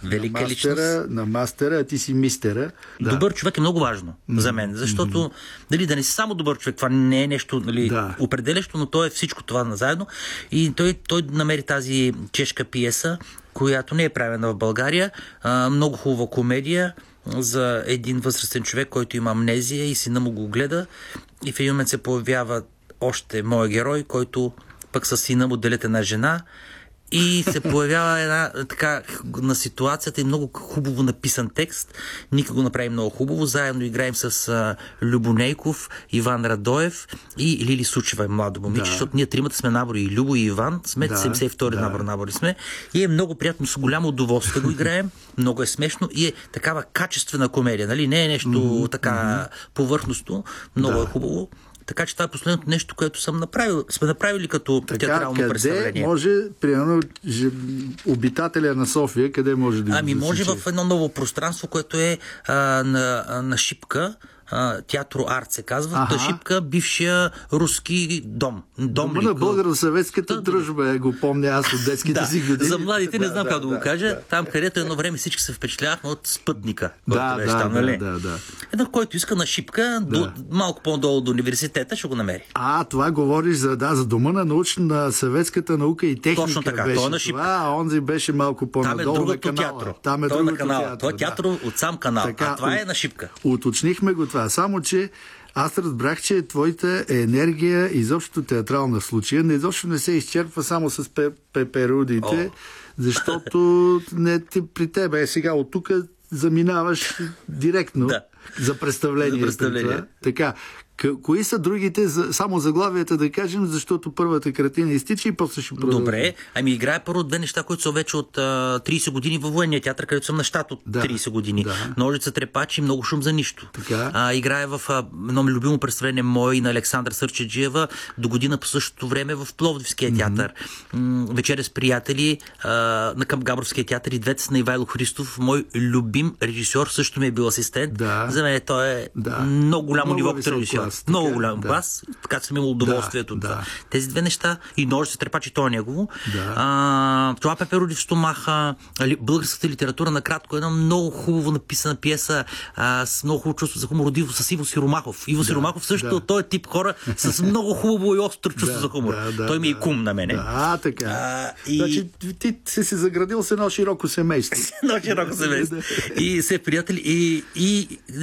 велика личност. На мастера, а ти си мистера. Добър човек е много важно за мен, защото дали да не си само добър човек, това не е нещо определящо, но то е всичко това заедно. И той намери тази чешка пиеса, която не е правена в България. Много хубава комедия за един възрастен човек, който има амнезия и сина му го гледа. И в един момент се появява още моя герой, който пък със сина му делят една жена. И се появява една така на ситуацията и много хубаво написан текст. Ника го направи много хубаво. Заедно играем с Любо Нейков, Иван Радоев и Лили Сучева, младо момиче, защото ние тримата сме набори, и Любо, и Иван. Сме 72-ри набори сме. И е много приятно, с голямо удоволствие го играем. Много е смешно и е такава качествена комедия. Нали? Не е нещо така повърхностно. Много е хубаво. Така че това е последното нещо, което сме направили като театрално представление. Къде може, примерно, обитателя на София, къде може да може в едно ново пространство, което е на Шипка, Театро Арт се казва. Шипка, бившия руски дом. Дома на българо-съветската дружба, го помня аз от детските си години. За младите не знам как да го кажа. Там, където едно време всички се впечатлявахме от Спътника. Едно, който иска на Шипка, малко по-долу до университета, ще го намери. Това говориш за дома на съветската наука и техника. Точно така, той е на Шипка. Онзи беше малко по-надолу. Там е другото театро. Той е на канала. Това е театро от сам канал. А това е на Шипка. Уточнихме го това. Само, че аз разбрах, че твоята енергия, изобщо театрална в случая, изобщо не се изчерпва само с пеперудите, защото при тебе сега от тук заминаваш директно за представление. Така, кои са другите, само заглавията да кажем, защото първата картина изтича и после ще продължим. Добре, играе първо две неща, които са вече от 30 години във военния театър, където съм на щат от 30 години. Ножица, трепачи, много шум за нищо. Играе в едно любимо представление мое и на Александра Сърчеджиева до година по същото време в Пловдивския театър. Вечеря с приятели към Габровския театър и двете на Ивайло Христов, мой любим режисьор, също ми е бил асистент. За мен той е много голямо ниво като режисьор. Много голям глас, така съм имал удоволствието. Тези две неща и Ножица, трепачи, то е негово. Това Пеперуди в стомаха, българската литература, накратко, една много хубаво написана пиеса с много хубаво чувство за хумор, с Иво Сиромахов. Иво Сиромахов също той е тип хора с много хубаво и остро чувство за хумор. Той ми е кум на мене. Така. Значи ти си заградил с едно широко семейство. И се приятели и